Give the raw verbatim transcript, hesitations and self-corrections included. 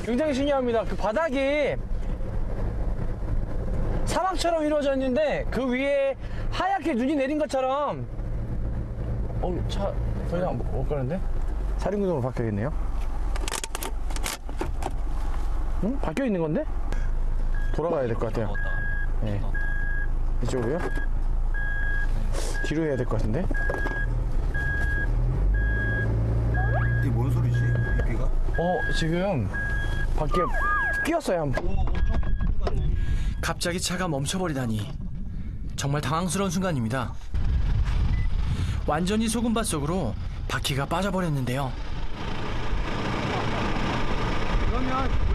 굉장히 신기합니다. 그 바닥이 사막처럼 이루어져 있는데 그 위에 하얗게 눈이 내린 것처럼. 어, 차 더 이상 못 가는데? 사륜구동으로 바뀌어있네요. 응? 바뀌어 있는 건데? 돌아가야 될 것 같아요. 네. 이쪽으로요? 뒤로 해야 될 것 같은데? 이게 뭔 소리지? 비가? 어, 지금 밖에 끼었어요, 한 번. 갑자기 차가 멈춰버리다니 정말 당황스러운 순간입니다. 완전히 소금밭 속으로 바퀴가 빠져버렸는데요. 그러면